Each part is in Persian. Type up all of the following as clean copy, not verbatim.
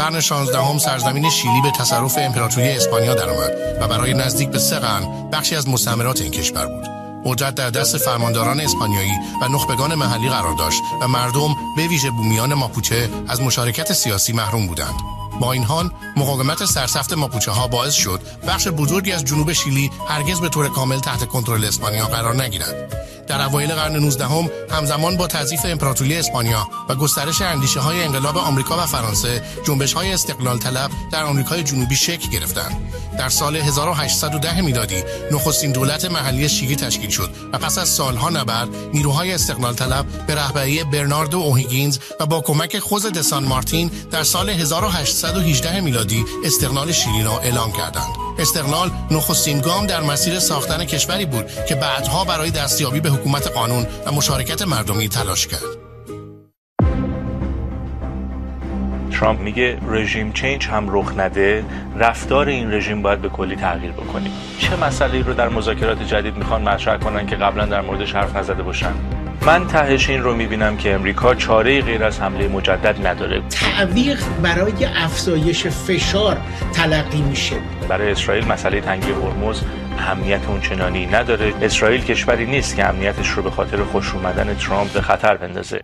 قرن 16 سرزمین شیلی به تصرف امپراتوری اسپانیا درآمد و برای نزدیک به 3 قرن بخشی از مستعمرات این کشور بود. قدرت در دست فرمانداران اسپانیایی و نخبگان محلی قرار داشت و مردم به ویژه بومیان ماپوچه از مشارکت سیاسی محروم بودند. با این حال مقاومت سرسخت ماپوچه ها باعث شد بخش بزرگی از جنوب شیلی هرگز به طور کامل تحت کنترل اسپانیا قرار نگیرد. در اوایل قرن 19 همزمان با تضعیف امپراتوری اسپانیا و گسترش اندیشه‌های انقلاب آمریکا و فرانسه، جنبش‌های استقلال طلب در آمریکای جنوبی شکل گرفتند. در سال 1810 میلادی نخستین دولت محلی شیلی تشکیل شد و پس از سالها نبرد نیروهای استقلال طلب به رهبری برناردو اوهیگینز و با کمک خوز دسان مارتین در سال 1818 میلادی استقلال شیلی را اعلام کردند. استقلال نخستین گام در مسیر ساختن کشوری بود که بعدها برای دستیابی به حکومت قانون و مشارکت مردمی تلاش کرد. ترامپ میگه رژیم چینج هم رخ نده، رفتار این رژیم باید به کلی تغییر بکنیم. چه مسئله‌ای رو در مذاکرات جدید میخوان مطرح کنن که قبلا در موردش حرف نزده باشن؟ من تهش این رو میبینم که امریکا چاره‌ای غیر از حمله مجدد نداره. تعویق برای افزایش فشار تلقی میشه. برای اسرائیل مسئله تنگی هرمز اهمیت اونچنانی نداره. اسرائیل کشوری نیست که امنیتش رو به خاطر خوش اومدن ترامپ به خطر بندازه.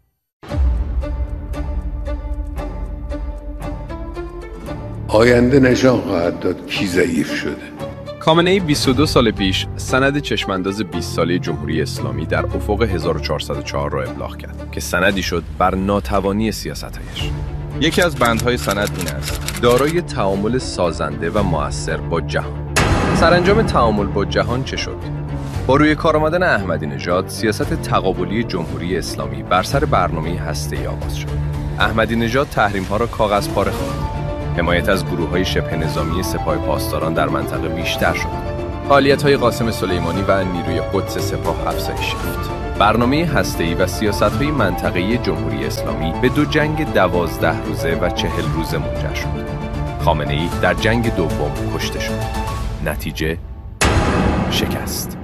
آینده نشان خواهد داد کی ضعیف شده. خامنه‌ای 22 سال پیش سند چشمانداز 20 ساله جمهوری اسلامی در افق 1404 را ابلاغ کرد که سندی شد بر ناتوانی سیاست‌هایش. یکی از بندهای سند این است: دارای تعامل سازنده و مؤثر با جهان. سرانجام تعامل با جهان چه شد؟ با روی کار آمدن احمدی نژاد، سیاست تقابلی جمهوری اسلامی بر سر برنامه هسته‌ای آغاز شد. احمدی نژاد تحریم‌ها را کاغذ پاره خواند. حمایت از گروه‌های شبه نظامی سپاه پاسداران در منطقه بیشتر شد. فعالیت‌های قاسم سلیمانی و نیروی قدس سپاه افزایش یافت. برنامه هسته‌ای و سیاست‌های منطقه‌ای جمهوری اسلامی به 2 جنگ 12 روزه و 40 روزه منجر شد. خامنه‌ای در جنگ دوم کشته شد. نتیجه شکست.